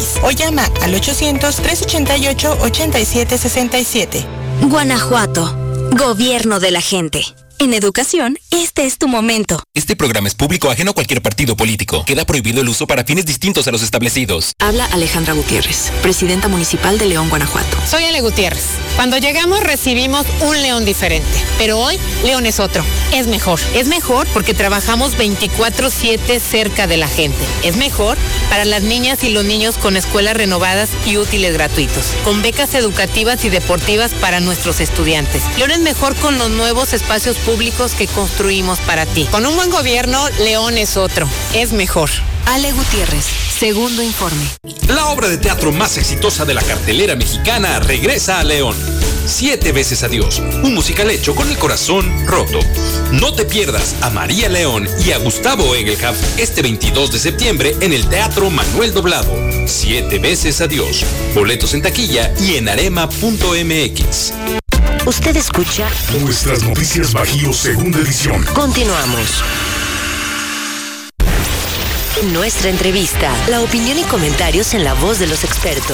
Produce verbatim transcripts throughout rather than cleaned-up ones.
o llama al ochocientos, trescientos ochenta y ocho, ochenta y siete sesenta y siete. Guanajuato, gobierno de la gente. En educación, este es tu momento. Este programa es público ajeno a cualquier partido político. Queda prohibido el uso para fines distintos a los establecidos. Habla Alejandra Gutiérrez, presidenta municipal de León, Guanajuato. Soy Ale Gutiérrez. Cuando llegamos recibimos un León diferente, pero hoy León es otro. Es mejor. Es mejor porque trabajamos veinticuatro siete cerca de la gente. Es mejor para las niñas y los niños con escuelas renovadas y útiles gratuitos, con becas educativas y deportivas para nuestros estudiantes. León es mejor con los nuevos espacios públicos que construimos para ti. Con un buen gobierno, León es otro. Es mejor. Ale Gutiérrez, segundo informe. La obra de teatro más exitosa de la cartelera mexicana regresa a León. Siete veces adiós, un musical hecho con el corazón roto. No te pierdas a María León y a Gustavo Egelhaf este veintidós de septiembre en el Teatro Manuel Doblado. Siete veces adiós. Boletos en taquilla y en arema punto m x. Usted escucha Nuestras Noticias Bajío, segunda edición. Continuamos. En nuestra entrevista, la opinión y comentarios en la voz de los expertos.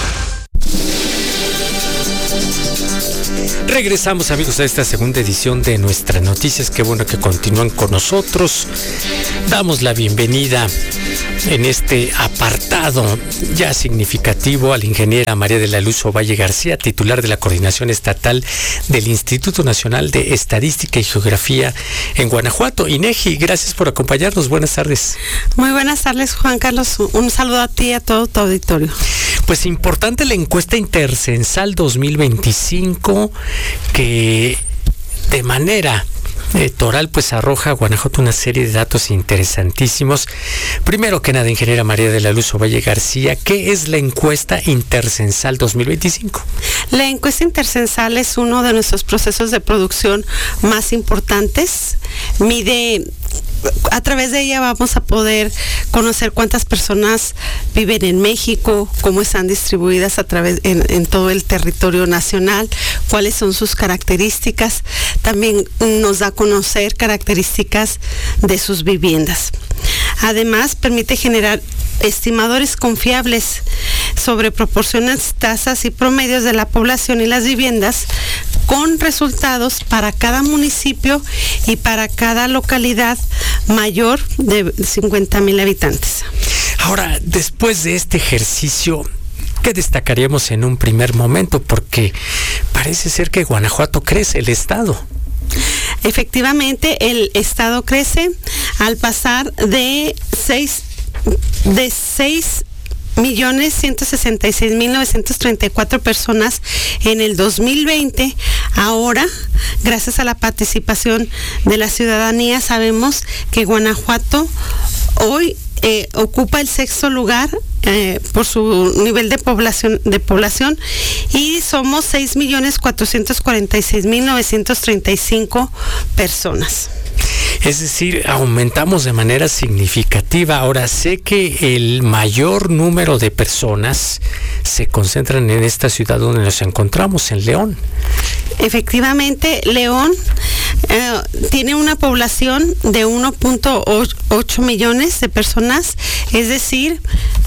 Regresamos, amigos, a esta segunda edición de Nuestras Noticias. Qué bueno que continúan con nosotros. Damos la bienvenida en este apartado ya significativo a la ingeniera María de la Luz Ovalle García, titular de la Coordinación Estatal del Instituto Nacional de Estadística y Geografía en Guanajuato, INEGI. Gracias por acompañarnos. Buenas tardes. Muy buenas tardes, Juan Carlos. Un saludo a ti y a todo tu auditorio. Pues importante la encuesta intercensal dos mil veinticinco, que de manera Eh, Toral pues arroja a Guanajuato una serie de datos interesantísimos. Primero que nada, ingeniera María de la Luz Ovalle García, ¿qué es la encuesta intercensal dos mil veinticinco? La encuesta intercensal es uno de nuestros procesos de producción más importantes. Mide, a través de ella vamos a poder conocer cuántas personas viven en México, cómo están distribuidas a través en, en todo el territorio nacional, cuáles son sus características. También nos da a conocer características de sus viviendas. Además, permite generar estimadores confiables sobre proporciones, tasas y promedios de la población y las viviendas, con resultados para cada municipio y para cada localidad mayor de cincuenta mil habitantes. Ahora, después de este ejercicio, ¿qué destacaríamos en un primer momento? Porque parece ser que Guanajuato crece, el estado. Efectivamente, el estado crece al pasar de seis de seis millones ciento sesenta y seis mil novecientos treinta y cuatro personas en el dos mil veinte. Ahora, gracias a la participación de la ciudadanía, sabemos que Guanajuato hoy eh, ocupa el sexto lugar eh, por su nivel de población de población y somos seis millones cuatrocientos cuarenta y seis mil novecientos treinta y cinco personas. Es decir, aumentamos de manera significativa. Ahora, sé que el mayor número de personas se concentran en esta ciudad donde nos encontramos, en León. Efectivamente, León eh, tiene una población de uno punto ocho millones de personas, es decir,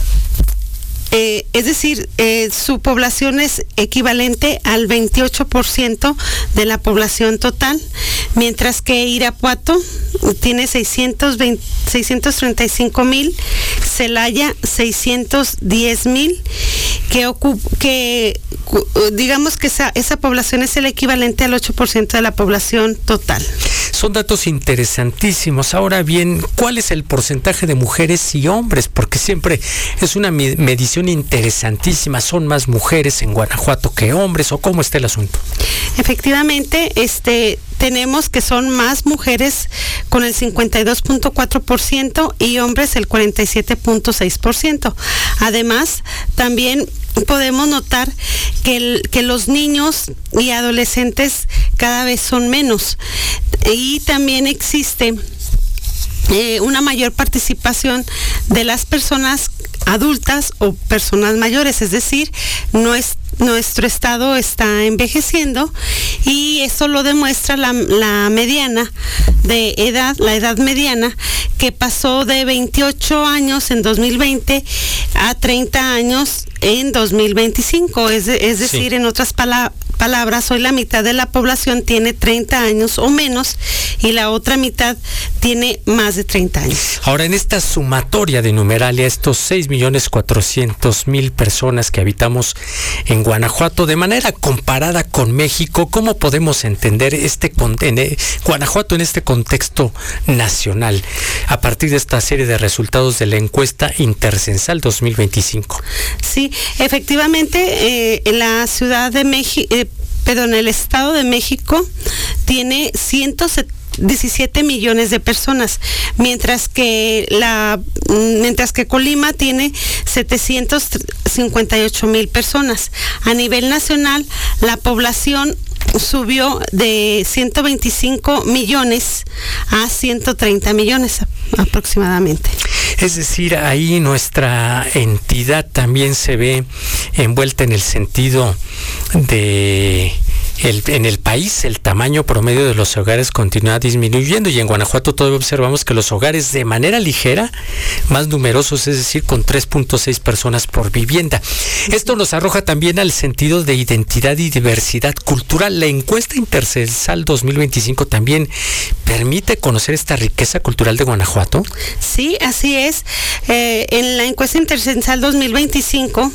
Eh, es decir, eh, su población es equivalente al veintiocho por ciento de la población total, mientras que Irapuato tiene seiscientos treinta y cinco mil, Celaya seiscientos diez mil, que, que digamos que esa, esa población es el equivalente al ocho por ciento de la población total. Son datos interesantísimos. Ahora bien, ¿cuál es el porcentaje de mujeres y hombres? Porque siempre es una medición interesantísima. ¿Son más mujeres en Guanajuato que hombres o cómo está el asunto? Efectivamente, este tenemos que son más mujeres con el cincuenta y dos punto cuatro por ciento y hombres el cuarenta y siete punto seis por ciento. Además, también podemos notar que, el, que los niños y adolescentes cada vez son menos y también existe eh, una mayor participación de las personas adultas o personas mayores, es decir, no es nuestro estado está envejeciendo y eso lo demuestra la, la mediana de edad, la edad mediana, que pasó de veintiocho años en dos mil veinte a treinta años en dos mil veinticinco, es, es decir, sí. En otras palabras, palabras, hoy la mitad de la población tiene treinta años o menos y la otra mitad tiene más de treinta años. Ahora, en esta sumatoria de numeralia, estos seis millones cuatrocientos mil personas que habitamos en Guanajuato, de manera comparada con México, ¿cómo podemos entender este en, Guanajuato en este contexto nacional a partir de esta serie de resultados de la encuesta intercensal dos mil veinticinco? Sí, efectivamente, eh, la Ciudad de México, eh, perdón, el Estado de México tiene ciento diecisiete millones de personas, mientras que la mientras que Colima tiene setecientos cincuenta y ocho mil personas. A nivel nacional, la población subió de ciento veinticinco millones a ciento treinta millones aproximadamente. Es decir, ahí nuestra entidad también se ve envuelta en el sentido de El, en el país el tamaño promedio de los hogares continúa disminuyendo y en Guanajuato todavía observamos que los hogares de manera ligera más numerosos, es decir, con tres punto seis personas por vivienda. Esto nos arroja también al sentido de identidad y diversidad cultural. La encuesta intercensal dos mil veinticinco también permite conocer esta riqueza cultural de Guanajuato. Sí, así es. Eh, en la encuesta intercensal dos mil veinticinco,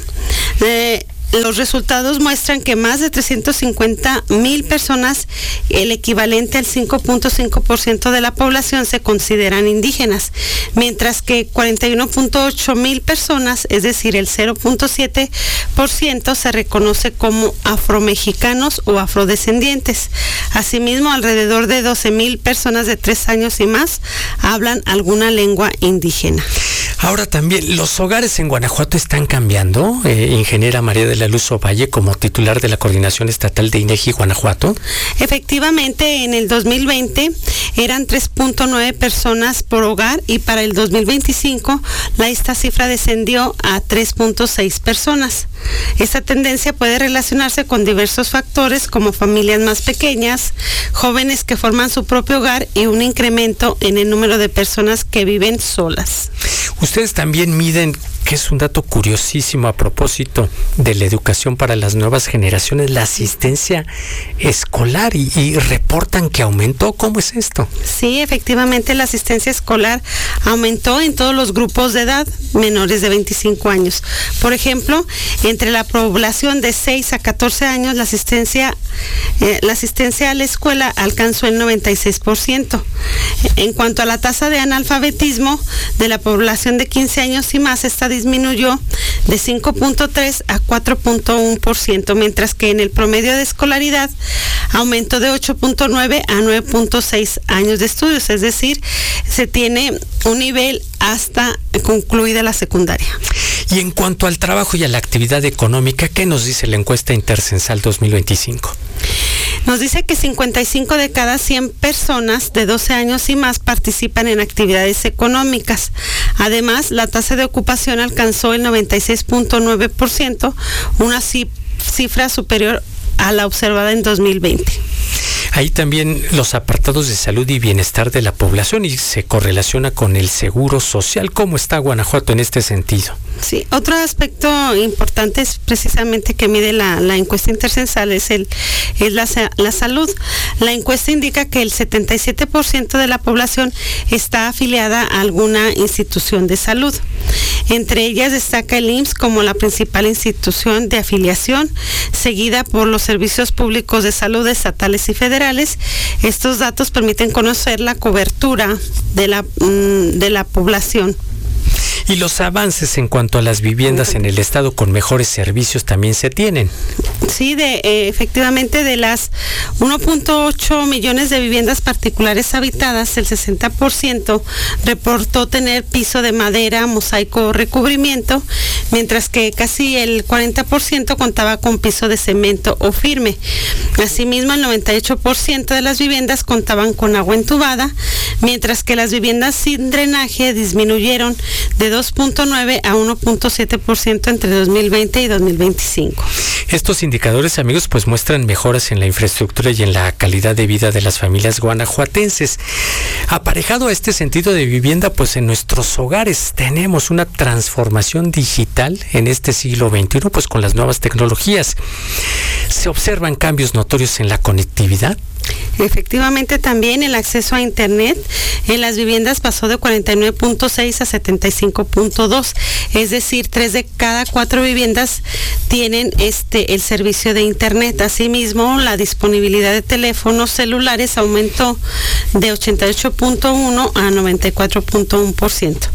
eh, los resultados muestran que más de trescientos cincuenta mil personas, el equivalente al cinco punto cinco por ciento de la población, se consideran indígenas, mientras que cuarenta y uno punto ocho mil personas, es decir, el cero punto siete por ciento, se reconoce como afromexicanos o afrodescendientes. Asimismo, alrededor de doce mil personas de tres años y más hablan alguna lengua indígena. Ahora también, ¿los hogares en Guanajuato están cambiando? Eh, ingeniera María de la Luz Ovalle, como titular de la Coordinación Estatal de INEGI Guanajuato. Efectivamente, en el dos mil veinte eran tres punto nueve personas por hogar y para el dos mil veinticinco la, esta cifra descendió a tres punto seis personas. Esta tendencia puede relacionarse con diversos factores como familias más pequeñas, jóvenes que forman su propio hogar y un incremento en el número de personas que viven solas. Ustedes también miden, que es un dato curiosísimo a propósito de la educación para las nuevas generaciones, la asistencia escolar y, y reportan que aumentó. ¿Cómo es esto? Sí, efectivamente la asistencia escolar aumentó en todos los grupos de edad menores de veinticinco años. Por ejemplo, entre la población de seis a catorce años, la asistencia, eh, la asistencia a la escuela alcanzó el noventa y seis por ciento. En cuanto a la tasa de analfabetismo de la población de quince años y más, esta disminuyó de cinco punto tres a cuatro punto uno por ciento, mientras que en el promedio de escolaridad aumentó de ocho punto nueve a nueve punto seis años de estudios, es decir, se tiene un nivel hasta concluida la secundaria. Y en cuanto al trabajo y a la actividad económica, ¿qué nos dice la encuesta intercensal dos mil veinticinco? Nos dice que cincuenta y cinco de cada cien personas de doce años y más participan en actividades económicas. Además, la tasa de ocupación alcanzó el noventa y seis punto nueve por ciento, una cifra superior a la observada en dos mil veinte. Ahí también los apartados de salud y bienestar de la población y se correlaciona con el seguro social. ¿Cómo está Guanajuato en este sentido? Sí, otro aspecto importante es precisamente que mide la, la encuesta intercensal es, el, es la, la salud. La encuesta indica que el setenta y siete por ciento de la población está afiliada a alguna institución de salud. Entre ellas destaca el I M S S como la principal institución de afiliación, seguida por los servicios públicos de salud estatales y federales. Estos datos permiten conocer la cobertura de la, de la población. Y los avances en cuanto a las viviendas en el estado con mejores servicios también se tienen. Sí, de eh, efectivamente de las uno punto ocho millones de viviendas particulares habitadas, el sesenta por ciento reportó tener piso de madera, mosaico o recubrimiento, mientras que casi el cuarenta por ciento contaba con piso de cemento o firme. Asimismo, el noventa y ocho por ciento de las viviendas contaban con agua entubada, mientras que las viviendas sin drenaje disminuyeron de dos punto nueve a uno punto siete por ciento entre dos mil veinte y dos mil veinticinco. Estos indicadores, amigos, pues muestran mejoras en la infraestructura y en la calidad de vida de las familias guanajuatenses. Aparejado a este sentido de vivienda, pues en nuestros hogares tenemos una transformación digital en este siglo veintiuno, pues con las nuevas tecnologías. Se observan cambios notorios en la conectividad. Efectivamente, también el acceso a Internet en las viviendas pasó de cuarenta y nueve punto seis a setenta y cinco punto dos, es decir, tres de cada cuatro viviendas tienen este el servicio de Internet. Asimismo, la disponibilidad de teléfonos celulares aumentó de ochenta y ocho punto uno a noventa y cuatro punto uno por ciento.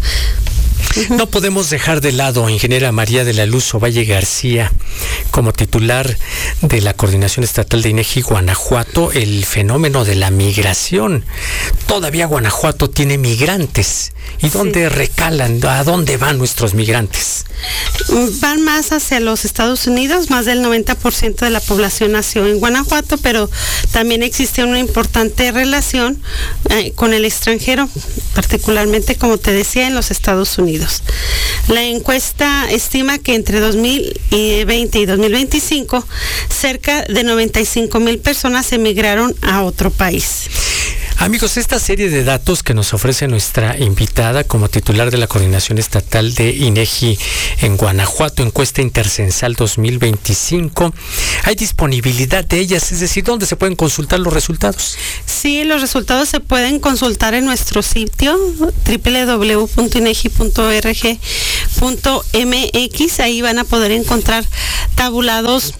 No podemos dejar de lado, ingeniera María de la Luz Ovalle García, como titular de la Coordinación Estatal de INEGI Guanajuato, el fenómeno de la migración. Todavía Guanajuato tiene migrantes. ¿Y dónde sí. recalan? ¿A dónde van nuestros migrantes? Van más hacia los Estados Unidos, más del noventa por ciento de la población nació en Guanajuato, pero también existe una importante relación eh, con el extranjero, particularmente, como te decía, en los Estados Unidos. La encuesta estima que entre dos mil veinte y dos mil veinticinco, cerca de noventa y cinco mil personas emigraron a otro país. Amigos, esta serie de datos que nos ofrece nuestra invitada como titular de la Coordinación Estatal de INEGI en Guanajuato, encuesta intercensal dos mil veinticinco, ¿hay disponibilidad de ellas? Es decir, ¿dónde se pueden consultar los resultados? Sí, los resultados se pueden consultar en nuestro sitio doble u doble u doble u punto inegi punto org punto m x. Ahí van a poder encontrar tabulados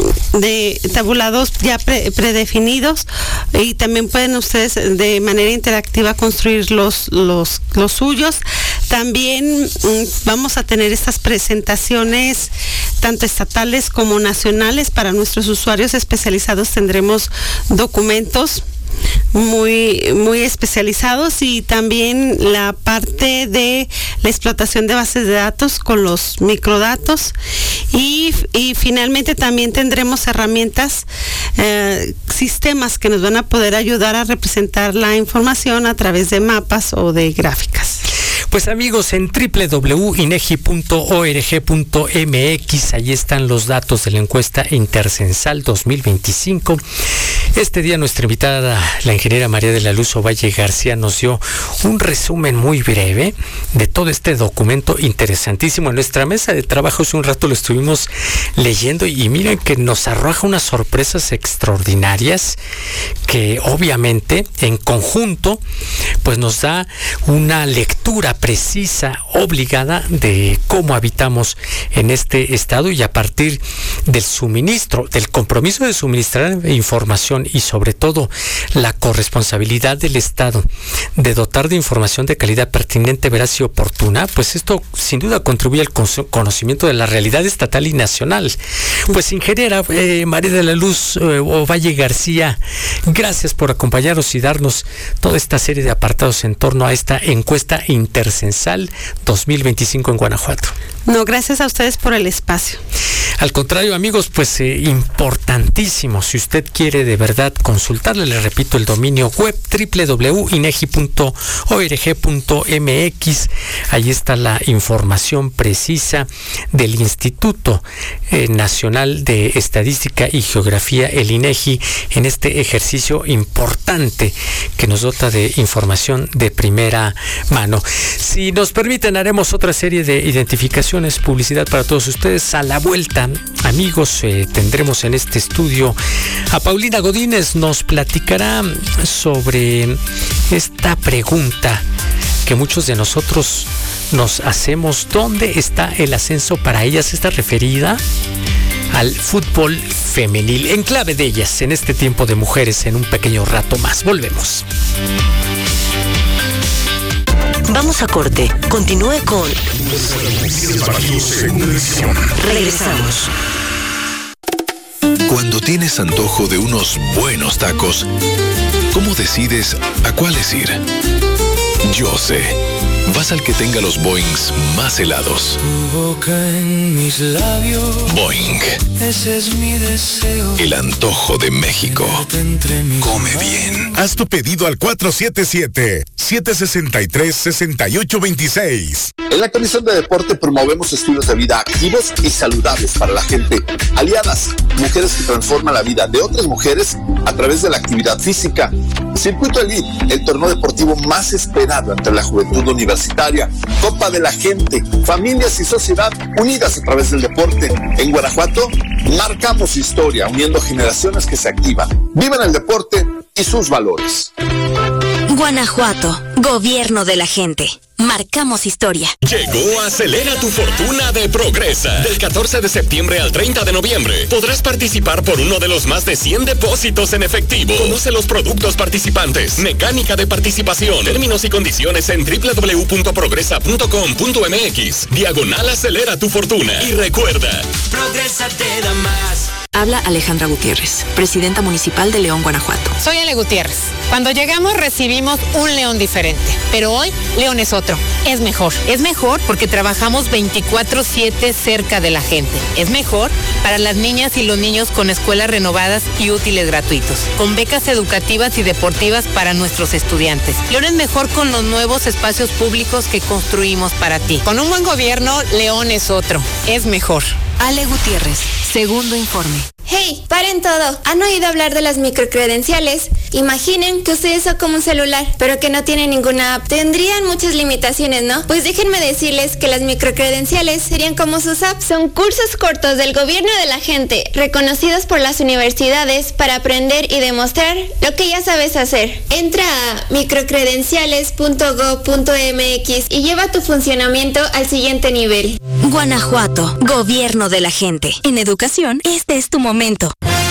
de tabulados ya pre, predefinidos, y también pueden ustedes de manera interactiva construir los los los suyos. También mmm, vamos a tener estas presentaciones tanto estatales como nacionales. Para nuestros usuarios especializados tendremos documentos muy muy especializados, y también la parte de la explotación de bases de datos con los microdatos, y, y finalmente también tendremos herramientas, eh, sistemas que nos van a poder ayudar a representar la información a través de mapas o de gráficas. Pues amigos, en doble u doble u doble u punto inegi punto org punto m x, ahí están los datos de la encuesta intercensal dos mil veinticinco. Este día nuestra invitada, la ingeniera María de la Luz Ovalle García, nos dio un resumen muy breve de todo este documento interesantísimo. En nuestra mesa de trabajo hace un rato lo estuvimos leyendo, y miren que nos arroja unas sorpresas extraordinarias que obviamente en conjunto pues nos da una lectura precisa, obligada, de cómo habitamos en este estado, y a partir del suministro, del compromiso de suministrar información, y sobre todo la corresponsabilidad del Estado de dotar de información de calidad pertinente, veraz y oportuna, pues esto sin duda contribuye al conocimiento de la realidad estatal y nacional. Pues ingeniera eh, María de la Luz eh, Ovalle García, gracias por acompañarnos y darnos toda esta serie de apartados en torno a esta encuesta intercensal dos mil veinticinco en Guanajuato. No, gracias a ustedes por el espacio. Al contrario, amigos, pues eh, importantísimo. Si usted quiere de verdad consultarle, le repito, el dominio web doble u doble u doble u punto inegi punto org punto m x. Ahí está la información precisa del Instituto eh, Nacional de Estadística y Geografía, el INEGI, en este ejercicio importante que nos dota de información de primera mano. Si nos permiten, haremos otra serie de identificaciones, publicidad para todos ustedes. A la vuelta, amigos, eh, tendremos en este estudio a Paulina Godínez. Nos platicará sobre esta pregunta que muchos de nosotros nos hacemos: ¿dónde está el ascenso para ellas? Está referida al fútbol femenil, en clave de ellas en este tiempo de mujeres, en un pequeño rato más. Volvemos. Vamos a corte. Continúe con Regresamos. Cuando tienes antojo de unos buenos tacos, ¿cómo decides a cuáles ir? Yo sé. vas al que tenga los Boings más helados. Tu boca en mis labios. Boing. Ese es mi deseo. El antojo de México. Come bien. Haz tu pedido al cuatro siete siete, siete seis tres, seis ocho dos seis. En la Comisión de Deporte promovemos estilos de vida activos y saludables para la gente. Aliadas, mujeres que transforman la vida de otras mujeres a través de la actividad física. Circuito Elite, el torneo deportivo más esperado entre la juventud universitaria. Copa de la Gente, familias y sociedad unidas a través del deporte. En Guanajuato, marcamos historia uniendo generaciones que se activan, viven el deporte y sus valores. Guanajuato, gobierno de la gente. Marcamos historia. Llegó Acelera tu Fortuna de Progresa. Del catorce de septiembre al treinta de noviembre podrás participar por uno de los más de cien depósitos en efectivo. Conoce los productos participantes, mecánica de participación, términos y condiciones en doble u doble u doble u punto progresa punto com punto m x. Diagonal Acelera tu Fortuna. Y recuerda, Progresa te da más. Habla Alejandra Gutiérrez, presidenta municipal de León, Guanajuato. Soy Ale Gutiérrez. Cuando llegamos recibimos un León diferente, pero hoy León es otro. Es mejor. Es mejor porque trabajamos veinticuatro siete cerca de la gente. Es mejor para las niñas y los niños con escuelas renovadas y útiles gratuitos, con becas educativas y deportivas para nuestros estudiantes. León es mejor con los nuevos espacios públicos que construimos para ti. Con un buen gobierno, León es otro. Es mejor. Ale Gutiérrez, segundo informe. Hey, paren todo. ¿Han oído hablar de las microcredenciales? Imaginen que ustedes son como un celular, pero que no tienen ninguna app. Tendrían muchas limitaciones, ¿no? Pues déjenme decirles que las microcredenciales serían como sus apps. Son cursos cortos del gobierno de la gente, reconocidos por las universidades para aprender y demostrar lo que ya sabes hacer. Entra a microcredenciales punto gob punto m x y lleva tu funcionamiento al siguiente nivel. Guanajuato, gobierno de la gente. En educación, este es tu momento.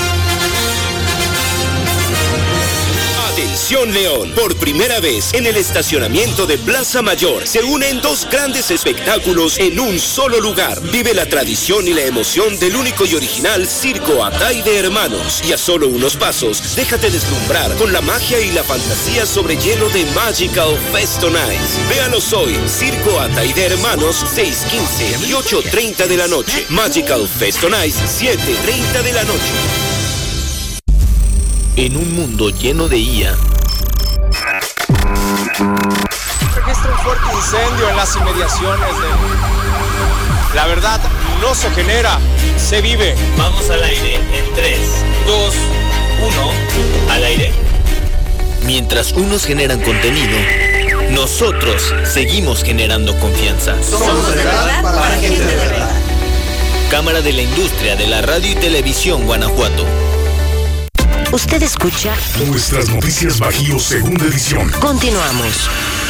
Atención León, por primera vez en el estacionamiento de Plaza Mayor se unen dos grandes espectáculos en un solo lugar. Vive la tradición y la emoción del único y original Circo Atay de Hermanos. Y a solo unos pasos, déjate deslumbrar con la magia y la fantasía sobre hielo de Magical Fest on Ice. Véalos hoy, Circo Atay de Hermanos, seis quince y ocho treinta de la noche. Magical Fest on Ice, siete treinta de la noche. En un mundo lleno de I A. Registra un fuerte incendio en las inmediaciones de... La verdad no se genera, se vive. Vamos al aire en tres, dos, uno, al aire. Mientras unos generan contenido, nosotros seguimos generando confianza. Somos de verdad para gente de verdad. Cámara de la Industria de la Radio y Televisión Guanajuato. Usted escucha Nuestras Noticias Bajío, segunda edición. Continuamos.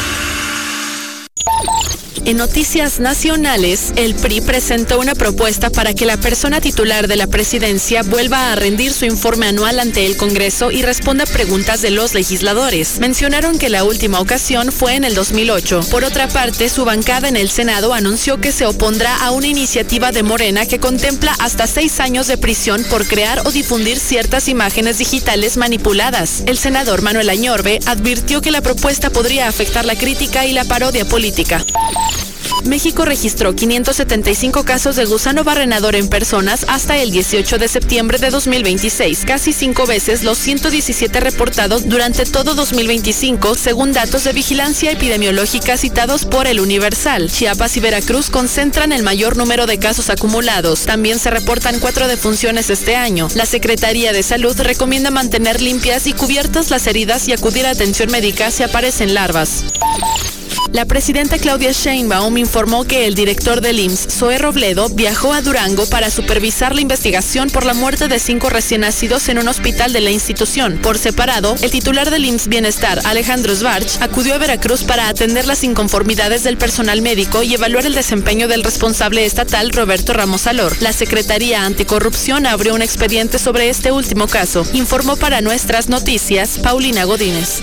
En noticias nacionales, el P R I presentó una propuesta para que la persona titular de la presidencia vuelva a rendir su informe anual ante el Congreso y responda preguntas de los legisladores. Mencionaron que la última ocasión fue en el dos mil ocho. Por otra parte, su bancada en el Senado anunció que se opondrá a una iniciativa de Morena que contempla hasta seis años de prisión por crear o difundir ciertas imágenes digitales manipuladas. El senador Manuel Añorbe advirtió que la propuesta podría afectar la crítica y la parodia política. México registró quinientos setenta y cinco casos de gusano barrenador en personas hasta el dieciocho de septiembre de dos mil veintiséis, casi cinco veces los ciento diecisiete reportados durante todo dos mil veinticinco, según datos de vigilancia epidemiológica citados por El Universal. Chiapas y Veracruz concentran el mayor número de casos acumulados. También se reportan cuatro defunciones este año. La Secretaría de Salud recomienda mantener limpias y cubiertas las heridas y acudir a atención médica si aparecen larvas. La presidenta Claudia Sheinbaum informó que el director del I M S S, Zoe Robledo, viajó a Durango para supervisar la investigación por la muerte de cinco recién nacidos en un hospital de la institución. Por separado, el titular del I M S S Bienestar, Alejandro Svarch, acudió a Veracruz para atender las inconformidades del personal médico y evaluar el desempeño del responsable estatal, Roberto Ramos Alor. La Secretaría Anticorrupción abrió un expediente sobre este último caso. Informó para Nuestras Noticias, Paulina Godínez.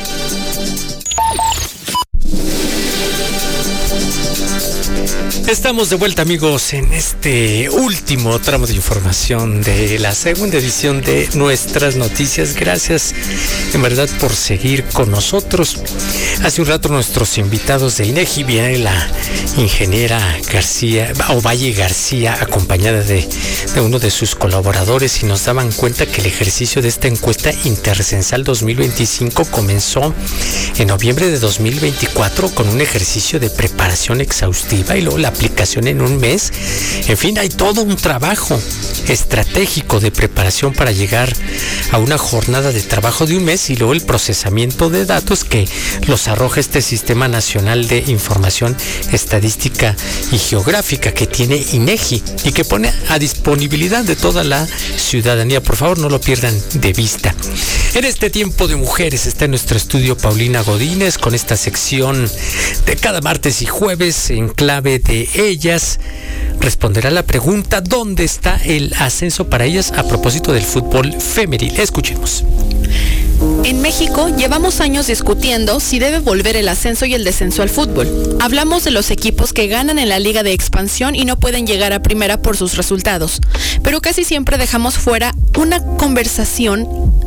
Estamos de vuelta, amigos, en este último tramo de información de la segunda edición de Nuestras Noticias. Gracias, en verdad, por seguir con nosotros. Hace un rato nuestros invitados de INEGI, viene la ingeniera García, o Valle García, acompañada de, de uno de sus colaboradores, y nos daban cuenta que el ejercicio de esta encuesta intercensal dos mil veinticinco comenzó en noviembre de dos mil veinticuatro con un ejercicio de preparación exhaustiva y luego la aplicación en un mes. En fin, hay todo un trabajo estratégico de preparación para llegar a una jornada de trabajo de un mes y luego el procesamiento de datos que los arroja este Sistema Nacional de Información Estadística y Geográfica que tiene INEGI y que pone a disponibilidad de toda la ciudadanía. Por favor, no lo pierdan de vista. En este tiempo de mujeres está en nuestro estudio Paulina Godínez con esta sección de cada martes y jueves en clave de ellas. Responderá la pregunta: ¿dónde está el ascenso para ellas a propósito del fútbol femenil? Escuchemos. En México llevamos años discutiendo si debe volver el ascenso y el descenso al fútbol. Hablamos de los equipos que ganan en la Liga de Expansión y no pueden llegar a primera por sus resultados, pero casi siempre dejamos fuera una conversación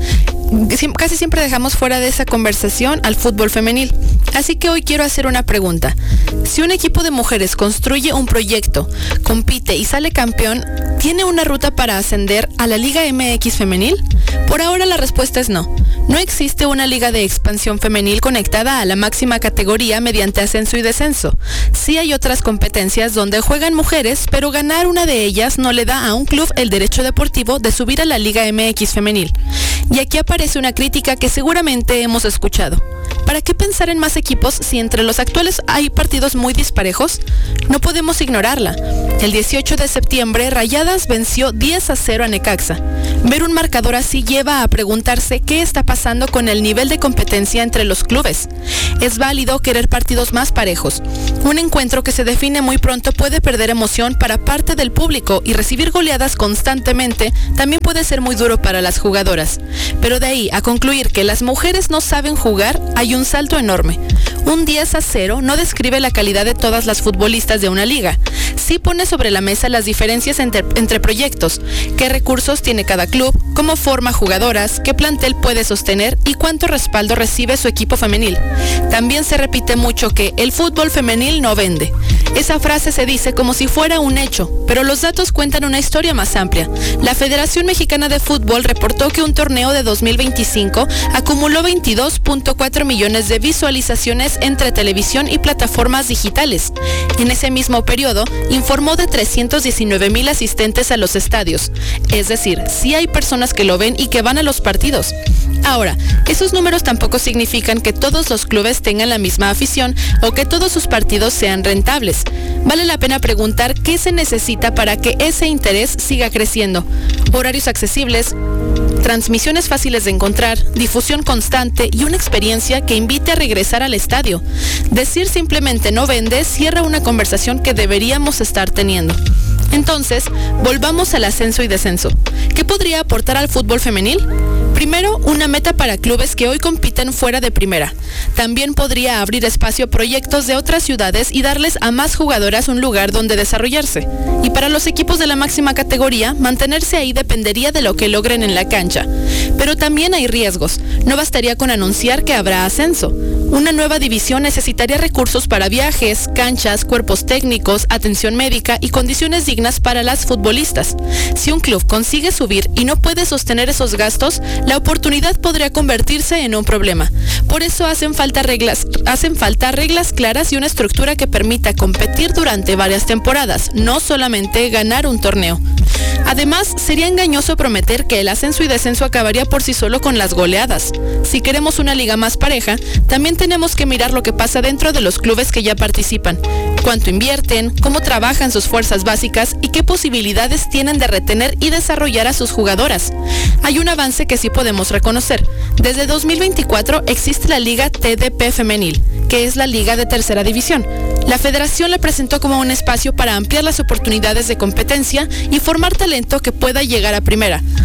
Casi siempre dejamos fuera de esa conversación al fútbol femenil. Así que hoy quiero hacer una pregunta. Si un equipo de mujeres construye un proyecto, compite y sale campeón, ¿tiene una ruta para ascender a la Liga M X femenil? Por ahora la respuesta es no. No existe una liga de expansión femenil conectada a la máxima categoría mediante ascenso y descenso. Sí hay otras competencias donde juegan mujeres, pero ganar una de ellas no le da a un club el derecho deportivo de subir a la Liga M X femenil. Y aquí aparece una crítica que seguramente hemos escuchado. ¿Para qué pensar en más equipos si entre los actuales hay partidos muy disparejos? No podemos ignorarla. El dieciocho de septiembre, Rayadas venció diez a cero a Necaxa. Ver un marcador así lleva a preguntarse qué está pasando con el nivel de competencia entre los clubes. Es válido querer partidos más parejos. Un encuentro que se define muy pronto puede perder emoción para parte del público y recibir goleadas constantemente también puede ser muy duro para las jugadoras. Pero de ahí a concluir que las mujeres no saben jugar, hay un salto enorme. Un diez a cero no describe la calidad de todas las futbolistas de una liga. Sí pone sobre la mesa las diferencias entre, entre proyectos, qué recursos tiene cada club, cómo forma jugadoras, qué plantel puede sostener y cuánto respaldo recibe su equipo femenil. También se repite mucho que el fútbol femenil no vende. Esa frase se dice como si fuera un hecho, pero los datos cuentan una historia más amplia. La Federación Mexicana de Fútbol reportó que un torneo de dos mil veinticinco acumuló veintidós punto cuatro millones de visualizaciones entre televisión y plataformas digitales. En ese mismo periodo, informó de trescientos diecinueve mil asistentes a los estadios. Es decir, sí hay personas que lo ven y que van a los partidos. Ahora, esos números tampoco significan que todos los clubes tengan la misma afición o que todos sus partidos sean rentables. Vale la pena preguntar qué se necesita para que ese interés siga creciendo. Horarios accesibles, transmisiones fáciles de encontrar, difusión constante y una experiencia que invite a regresar al estadio. Decir simplemente no vende cierra una conversación que deberíamos estar teniendo. Entonces, volvamos al ascenso y descenso. ¿Qué podría aportar al fútbol femenil? Primero, una meta para clubes que hoy compiten fuera de primera. También podría abrir espacio a proyectos de otras ciudades y darles a más jugadoras un lugar donde desarrollarse. Y para los equipos de la máxima categoría, mantenerse ahí dependería de lo que logren en la cancha. Pero también hay riesgos. No bastaría con anunciar que habrá ascenso. Una nueva división necesitaría recursos para viajes, canchas, cuerpos técnicos, atención médica y condiciones dignas para las futbolistas. Si un club consigue subir y no puede sostener esos gastos, la oportunidad podría convertirse en un problema. Por eso hacen falta reglas, hacen falta reglas claras y una estructura que permita competir durante varias temporadas, no solamente ganar un torneo. Además, sería engañoso prometer que el ascenso y descenso acabaría por sí solo con las goleadas. Si queremos una liga más pareja, también tenemos que mirar lo que pasa dentro de los clubes que ya participan, cuánto invierten, cómo trabajan sus fuerzas básicas y qué posibilidades tienen de retener y desarrollar a sus jugadoras. Hay un avance que sí podemos reconocer. Desde dos mil veinticuatro existe la Liga T D P Femenil, que es la liga de tercera división. La federación la presentó como un espacio para ampliar las oportunidades de competencia y formar talento que pueda llegar a primera.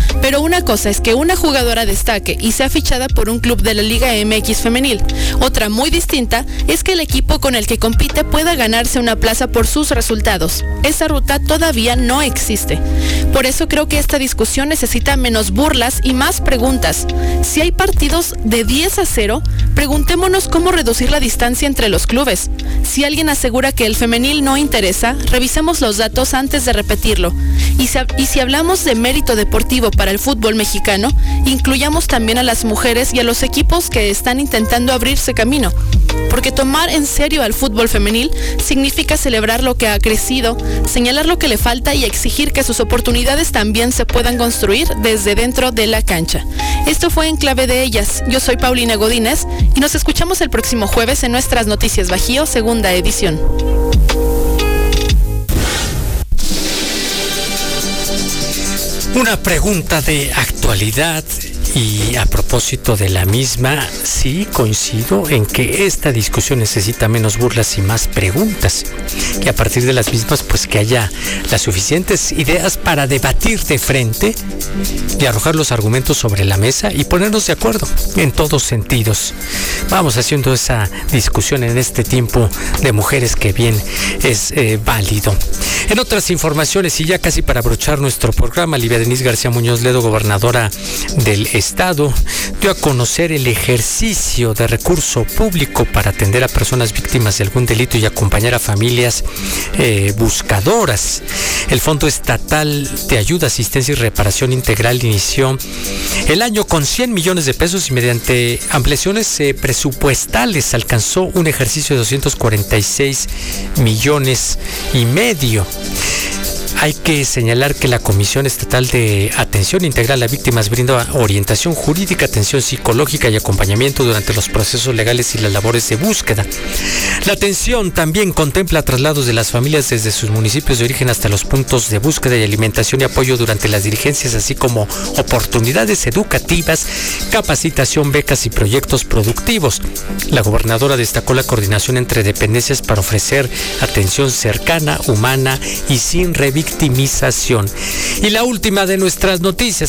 Pero una cosa es que una jugadora destaque y sea fichada por un club de la Liga M X femenil. Otra muy distinta es que el equipo con el que compite pueda ganarse una plaza por sus resultados. Esa ruta todavía no existe. Por eso creo que esta discusión necesita menos burlas y más preguntas. Si hay partidos de diez a cero, preguntémonos cómo reducir la distancia entre los clubes. Si alguien asegura que el femenil no interesa, revisemos los datos antes de repetirlo. Y si, y si hablamos de mérito deportivo para el fútbol mexicano, incluyamos también a las mujeres y a los equipos que están intentando abrirse camino. Porque tomar en serio al fútbol femenil significa celebrar lo que ha crecido, señalar lo que le falta y exigir que sus oportunidades también se puedan construir desde dentro de la cancha. Esto fue En Clave de Ellas. Yo soy Paulina Godínez y nos escuchamos el próximo jueves en nuestras Noticias Bajío, segunda edición. Una pregunta de actualidad y a propósito de la misma, sí coincido en que esta discusión necesita menos burlas y más preguntas. Y a partir de las mismas, pues que haya las suficientes ideas para debatir de frente y arrojar los argumentos sobre la mesa y ponernos de acuerdo en todos sentidos. Vamos haciendo esa discusión en este tiempo de mujeres que bien es eh, válido. En otras informaciones, y ya casi para abrochar nuestro programa, Livia Denise García Muñoz Ledo, gobernadora del Estado, dio a conocer el ejercicio de recurso público para atender a personas víctimas de algún delito y acompañar a familias eh, buscadoras. El Fondo Estatal de Ayuda, Asistencia y Reparación Integral inició el año con cien millones de pesos y mediante ampliaciones eh, presupuestales alcanzó un ejercicio de doscientos cuarenta y seis millones y medio. Hay que señalar que la Comisión Estatal de Atención Integral a Víctimas brinda orientación jurídica, atención psicológica y acompañamiento durante los procesos legales y las labores de búsqueda. La atención también contempla traslados de las familias desde sus municipios de origen hasta los puntos de búsqueda y alimentación y apoyo durante las diligencias, así como oportunidades educativas, capacitación, becas y proyectos productivos. La gobernadora destacó la coordinación entre dependencias para ofrecer atención cercana, humana y sin revictimización. Y la última de nuestras noticias.